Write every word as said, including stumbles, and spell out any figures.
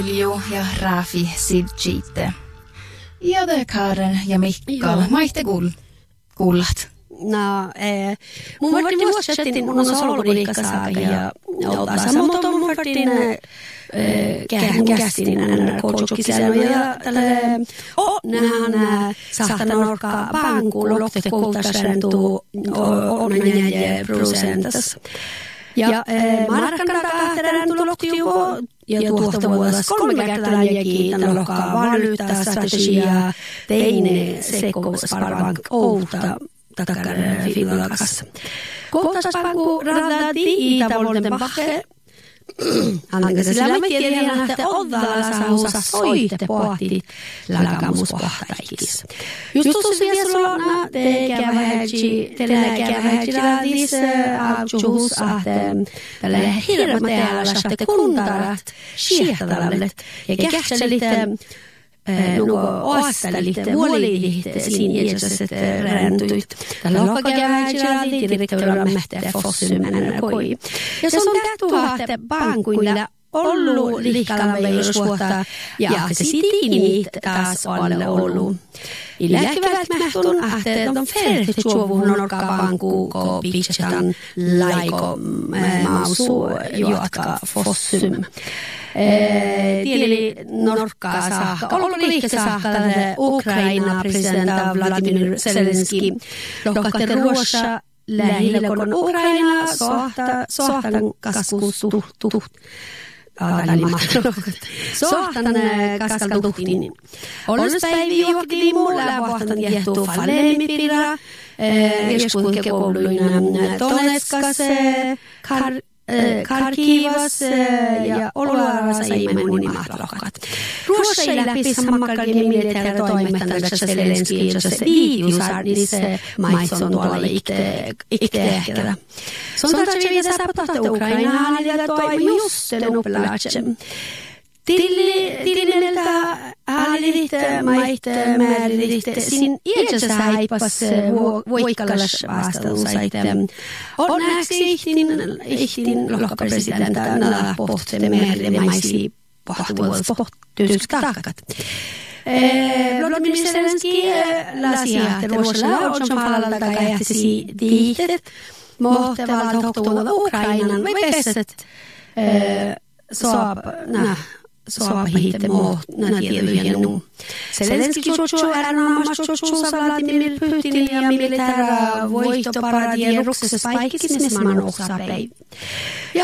Ilju ja Rafi Sidjitte. Ja Karen ja Mikkal, maihte kull, kullat. No, eh, mun vartin vuosittain, mun on solvodiikka saaka ja oltaansa, mutta mun vartin kähän kästin koulutukisäännö ja tälle nähdään sahtana norkaa panku lokte koulutusrentuu on neljä prosentas. Ja markkana kahteren tuloktiuvo ja tuohta vuodessa kolme kertaa jäki tämän lokkaa valyuttaa strategiaa teine sekosparvank outa takar filakas. Kohtaspanku radati itävolten pahe. Annakin sillä me tiedän, että oddaalla saa soitte pohti lagamuspohtaikis. Just tuossa vielä sulla te kävähätsi, te kävähätsi radis aljuhus, että tällä hirma täällä saatte kuntarat siehtadallet ja kähtselitte nuo oastelitte, vuolilitte siinä iäsessä räntyit. Tällä lokka kävähätsi radit direktöörä mähtää fossymänä koi. Ja se on tähtuva, että pankuilla ollut lihkalla jos vuotta ja se sitiini taas alle ollut. Iläkivät mähtun, että on färdigt juovun norkaa panku, ko pitsetan laiko mausu juotka fossym. Tieli norkkaa saakka. Olko liikke saakka Ukraina presidentti Vladimir Zelenski lohkahti ruossa lähellä kun Ukraina sohtan kaskustu tuht. Sohtan kaskal tuhtiin. Olluspäivi johti mulla vuohtan jehtuu fallemipira. Eskuinke kouluina Donetskas, Kharkivas ja Oluarassa imen unimahtalokat. Ruossa ei läpi sammakkalkin militeäri toimittanessa Zelenski, jossa viidiusarnissa maitson tuolla ikteehkellä. Sontarvi vielä saaputahta Ukrainaan ja toimi just nuppelatsem. Tillineltä hallit mait määrilit sin iätsä haippas voikkalas vastausait. On näksi ihtin, ihtin lohkapresidentä nala pohte määrimaisi pohtuvuolta pohtyystakkat. Vladimir Zelenski lasiahti ruosalla on falalta kähtisi diihtet, mohte valtohtuvuolta Ukrainan vepesset saab, nah, saab hitte moo nätielyjen nu. Zelenski jutsu ärnaamas jutsuusa Vladimir Putin ja militäära voittoparadien ruksessa paikismisman osapäin.